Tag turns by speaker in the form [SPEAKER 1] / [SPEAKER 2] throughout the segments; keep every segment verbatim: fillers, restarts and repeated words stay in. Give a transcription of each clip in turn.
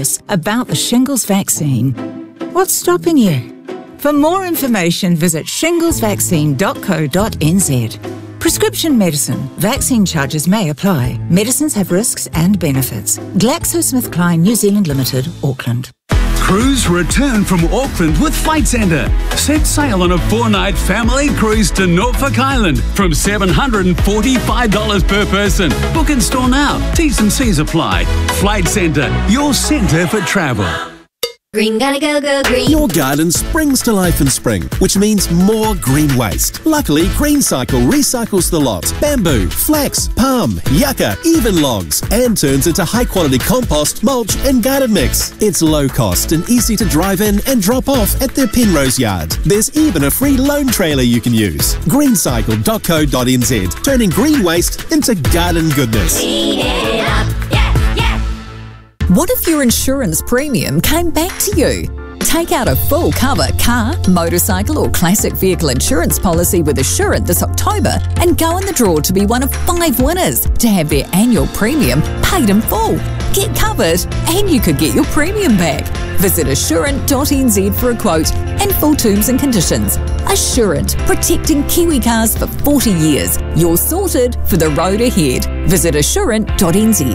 [SPEAKER 1] this about the shingles vaccine. What's stopping you? For more information, visit shingles vaccine dot co dot n z. Prescription medicine. Vaccine charges may apply. Medicines have risks and benefits. GlaxoSmithKline New Zealand Limited, Auckland.
[SPEAKER 2] Crews return from Auckland with Flight Centre. Set sail on a four-night family cruise to Norfolk Island from seven hundred forty-five dollars per person. Book and store now. T's and C's apply. Flight Centre, your centre for travel.
[SPEAKER 3] Green, gotta go, go green.
[SPEAKER 4] Your garden springs to life in spring, which means more green waste. Luckily, GreenCycle recycles the lot. Bamboo, flax, palm, yucca, even logs, and turns into high-quality compost, mulch, and garden mix. It's low cost and easy to drive in and drop off at their Penrose yard. There's even a free loan trailer you can use. greencycle dot co dot n z, turning green waste into garden goodness.
[SPEAKER 3] Clean it up.
[SPEAKER 5] What if your insurance premium came back to you? Take out a full cover car, motorcycle or classic vehicle insurance policy with Assurant this October and go in the draw to be one of five winners to have their annual premium paid in full. Get covered and you could get your premium back. Visit assurant dot n z for a quote and full terms and conditions. Assurant, protecting Kiwi cars for forty years. You're sorted for the road ahead. Visit assurant dot n z.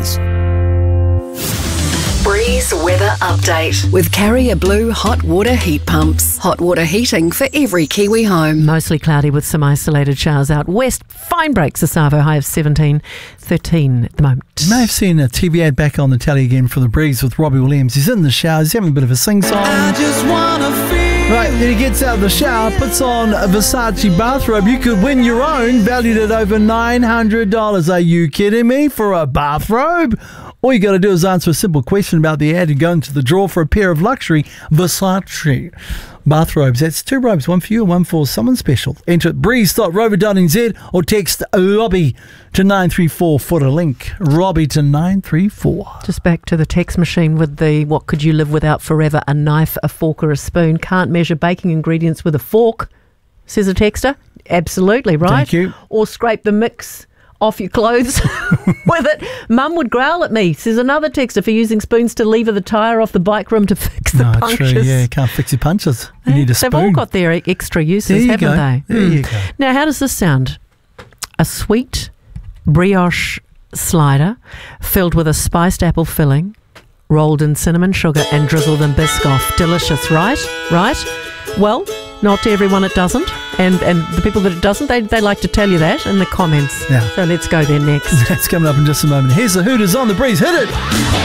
[SPEAKER 6] Breeze weather update with Carrier Blue hot water heat pumps. Hot water heating for every Kiwi home.
[SPEAKER 7] Mostly cloudy with some isolated showers out west. Fine breaks, a Savo high of seventeen, thirteen at the moment.
[SPEAKER 8] You may have seen a T V ad back on the telly again for The Breeze with Robbie Williams. He's in the shower, he's having a bit of a sing-song. I just wanna feel. Right, then he gets out of the shower, puts on a Versace bathrobe. You could win your own, valued at over nine hundred dollars. Are you kidding me? For a bathrobe? All you got to do is answer a simple question about the ad and go into the draw for a pair of luxury Versace bathrobes. That's two robes, one for you and one for someone special. Enter at breeze dot rover dot n z or text Robbie to nine three four for a link. Robbie to nine three four.
[SPEAKER 7] Just back to the text machine with the what could you live without forever? A knife, a fork or a spoon. Can't measure baking ingredients with a fork, says a texter. Absolutely, right?
[SPEAKER 8] Thank you.
[SPEAKER 7] Or scrape the mix off your clothes with it. Mum would growl at me, says another texter, for using spoons to lever the tyre off the bike rim to fix the
[SPEAKER 8] no,
[SPEAKER 7] punctures.
[SPEAKER 8] True, yeah, you can't fix your punches. You need a spoon.
[SPEAKER 7] They've all got their extra uses,
[SPEAKER 8] there you
[SPEAKER 7] haven't
[SPEAKER 8] go.
[SPEAKER 7] they?
[SPEAKER 8] There
[SPEAKER 7] mm.
[SPEAKER 8] you go.
[SPEAKER 7] Now, how does this sound? A sweet brioche slider filled with a spiced apple filling, rolled in cinnamon sugar and drizzled in Biscoff. Delicious, right? Right? Well, not to everyone it doesn't. And and the people that it doesn't, they, they like to tell you that in the comments.
[SPEAKER 8] Yeah.
[SPEAKER 7] So let's go there next.
[SPEAKER 8] That's coming up in just a moment. Here's the Hooters on The Breeze. Hit it!